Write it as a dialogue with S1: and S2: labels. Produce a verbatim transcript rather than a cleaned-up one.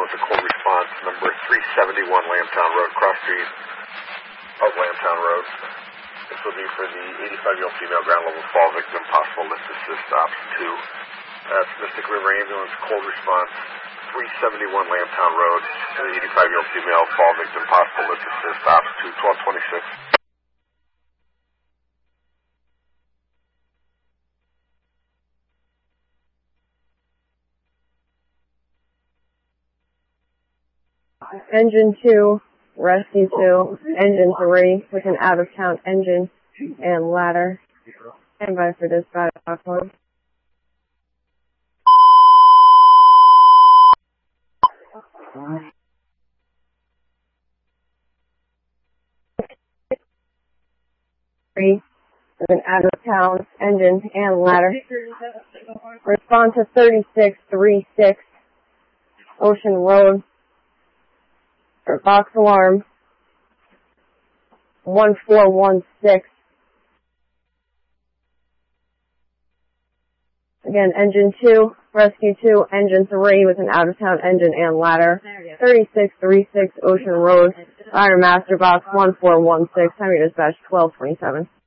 S1: with a cold response, number three seventy-one Lambtown Road, cross street of Lambtown Road. This will be for the eighty-five-year-old female ground level fall victim, possible lift assist, option two. That's Mystic River Ambulance, cold response, three seventy-one Lambtown Road, and the eighty-five-year-old female fall victim, possible lift assist, option two, twelve twenty-six.
S2: Engine two, rescue two, engine three with an out-of-town engine and ladder. Stand by for dispatch. One. Three with an out-of-town engine and ladder. Respond to thirty-six thirty-six Ocean Road. Or box alarm one four one six. Again, engine two, rescue two, engine three with an out-of-town engine and ladder. thirty-six thirty-six Ocean Road, Fire Master box one four one six. Time your dispatch twelve twenty-seven.